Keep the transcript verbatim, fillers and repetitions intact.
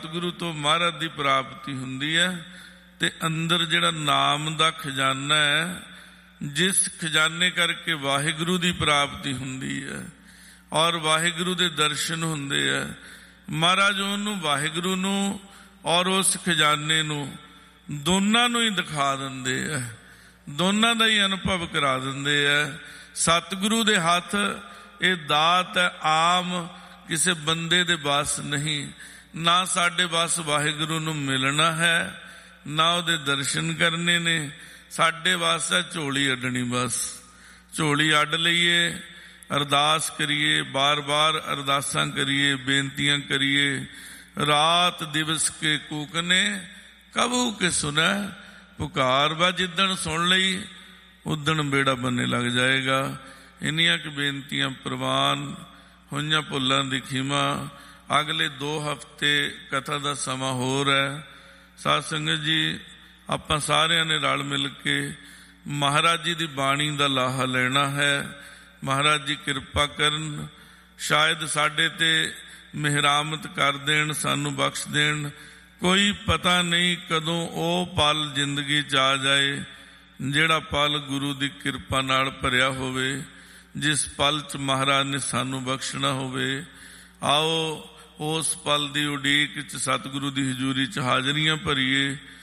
सतगुरु तो महाराज की प्राप्ति हुंदी है। ते अंदर जिहड़ा नाम दा खजाना है, जिस खजाने करके वाहिगुरु की प्राप्ति हुंदी है और वाहिगुरु के दर्शन हुंदे है। महाराज उन्होंने वाहिगुरु नू और उस खजाने नू दोनों नू ही दिखा दिंदे है, दोनों का ही अनुभव करा दिंदे है। सतगुरु दे हाथ ये दात है, आम किसी बंदे दे बस नहीं। ना साडे बस वाहिगुरु नू मिलना है, ना उहदे दर्शन करने ने। साडे बस है झोली अड्डनी, बस झोली अड्ड लईए, अरदास करिए, बार बार अरदासां करिए, बेनतियां करिए। रात दिवस के कूकने कबू के सुनै पुकार, बा जिदन सुन लई उदन बेड़ा बनने लग जाएगा। इन्नियां की बेनतियां प्रवान होइयां, भुल्लां दी खीमा। अगले दो हफ्ते कथा का समा होर है। साध संगत जी, आपां सारियां ने रल मिल के महाराज जी की बाणी का लाहा लेना है। महाराज जी किरपा करन, शायद साडे ते मेहरामत कर देन, सानू बख्श देन। कोई पता नहीं कदों ओ पल जिंदगी च आ जाए जिहड़ा पल गुरु की किरपा नाल भरिया होवे, जिस पल च महाराज ने सानू बख्शना होवे। आओ उस पल की उड़ीक च सतगुरु की हजूरी च हाजरियां भरीए।